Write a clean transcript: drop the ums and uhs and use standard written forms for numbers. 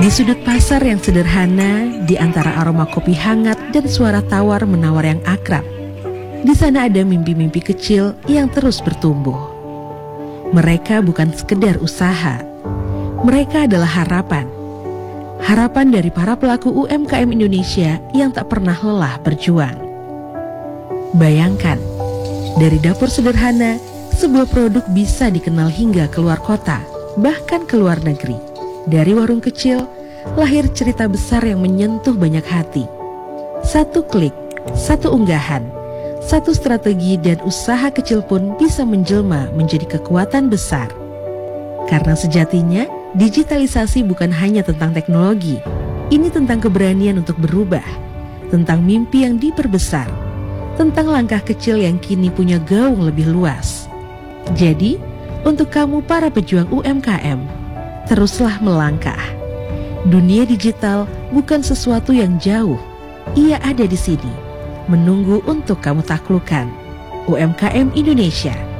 Di sudut pasar yang sederhana, di antara aroma kopi hangat dan suara tawar-menawar yang akrab, di sana ada mimpi-mimpi kecil yang terus bertumbuh. Mereka bukan sekedar usaha, mereka adalah harapan. Harapan dari para pelaku UMKM Indonesia yang tak pernah lelah berjuang. Bayangkan, dari dapur sederhana, sebuah produk bisa dikenal hingga keluar kota, bahkan ke luar negeri. Dari warung kecil, lahir cerita besar yang menyentuh banyak hati. Satu klik, satu unggahan, satu strategi dan usaha kecil pun bisa menjelma menjadi kekuatan besar. Karena sejatinya, digitalisasi bukan hanya tentang teknologi. Ini tentang keberanian untuk berubah, tentang mimpi yang diperbesar, tentang langkah kecil yang kini punya gaung lebih luas. Jadi, untuk kamu para pejuang UMKM, teruslah melangkah. Dunia digital bukan sesuatu yang jauh, ia ada di sini, menunggu untuk kamu taklukkan. UMKM Indonesia,